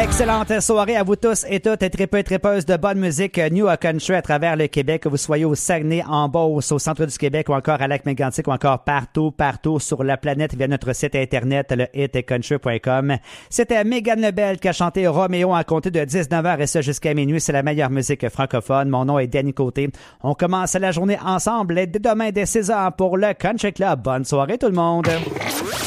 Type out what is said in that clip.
Excellente soirée à vous tous et toutes, tripeux et tripeuses de bonne musique New Country à travers le Québec, que vous soyez au Saguenay, en Beauce, au centre du Québec ou encore à Lac-Mégantic ou encore partout sur la planète via notre site internet, le hitcountry.com. C'était Mégane Lebel qui a chanté Roméo à compter de 19h et ça jusqu'à minuit. C'est la meilleure musique francophone. Mon nom est Danny Côté. On commence la journée ensemble dès demain dès 6h pour le Country Club. Bonne soirée tout le monde.